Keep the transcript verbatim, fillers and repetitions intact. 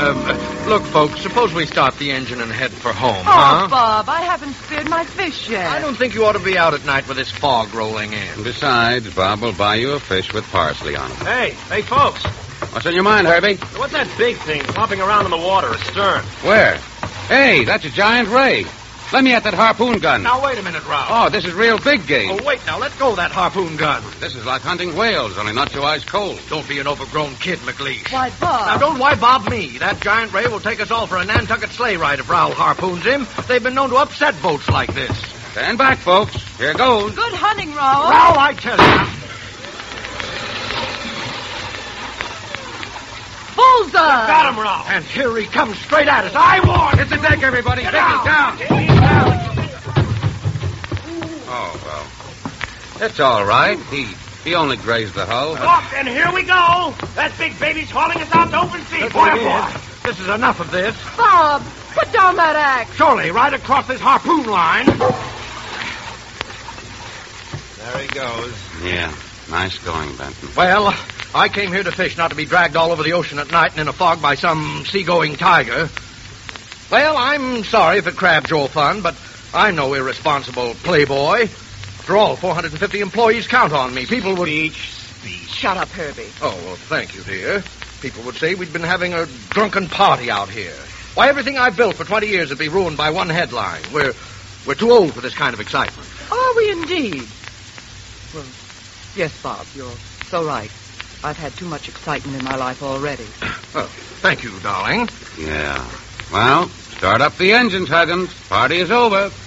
Uh, look, folks, suppose we start the engine and head for home, Oh, huh? Bob, I haven't speared my fish yet. I don't think you ought to be out at night with this fog rolling in. Besides, Bob will buy you a fish with parsley on it. Hey, hey, folks. What's on your mind, Herbie? What's that big thing flopping around in the water astern? Where? Hey, that's a giant ray. Let me at that harpoon gun. Now, wait a minute, Ralph. Oh, this is real big game. Oh, wait, now, let go of that harpoon gun. This is like hunting whales, only not so ice cold. Don't be an overgrown kid, McLeish. Why, Bob. Now, don't why Bob me. That giant ray will take us all for a Nantucket sleigh ride if Raoul harpoons him. They've been known to upset boats like this. Stand back, folks. Here goes. Good hunting, Raoul. Raoul, I tell you. Bullseye! Got him, Ralph. And here he comes straight at us. I warn. Hit the deck, everybody. Get Take down. it down. Get down. Oh, well. It's all right. He he only grazed the hull. Look, and here we go. That big baby's hauling us out to open sea. Yes, Boy, it boy. is. This is enough of this. Bob, put down that axe. Surely, right across this harpoon line. There he goes. Yeah, nice going, Benton. Well, I came here to fish, not to be dragged all over the ocean at night and in a fog by some seagoing tiger. Well, I'm sorry if it crabbed your fun, but I'm no irresponsible playboy. After all, four hundred fifty employees count on me. People would... Speech, speech. Shut up, Herbie. Oh, well, thank you, dear. People would say we'd been having a drunken party out here. Why, everything I've built for twenty years would be ruined by one headline. We're, we're too old for this kind of excitement. Are we indeed? Well, yes, Bob, you're so right. I've had too much excitement in my life already. Oh, thank you, darling. Yeah. Well, start up the engines, Huggins. Party is over.